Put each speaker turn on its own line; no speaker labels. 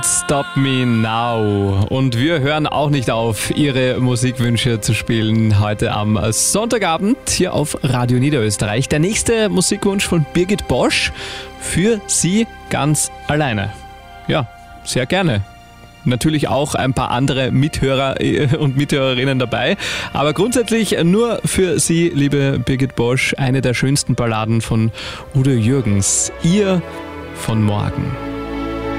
Stop Me Now. Und wir hören auch nicht auf, Ihre Musikwünsche zu spielen heute am Sonntagabend hier auf Radio Niederösterreich. Der nächste Musikwunsch von Birgit Bosch für Sie ganz alleine. Ja, sehr gerne. Natürlich auch ein paar andere Mithörer und Mithörerinnen dabei. Aber grundsätzlich nur für Sie, liebe Birgit Bosch, eine der schönsten Balladen von Udo Jürgens. Ihr von morgen.